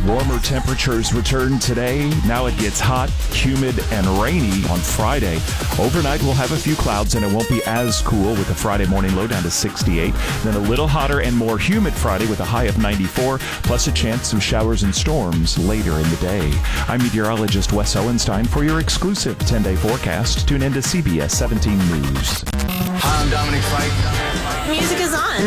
Warmer temperatures return today. Now it gets hot, humid, and rainy on Friday. Overnight, we'll have a few clouds, and it won't be as cool with a Friday morning low down to 68. Then a little hotter and more humid Friday with a high of 94, plus a chance of showers and storms later in the day. I'm meteorologist Wes Owenstein for your exclusive 10-day forecast. Tune in to CBS 17 News. Hi, I'm Dominic Fike. Music is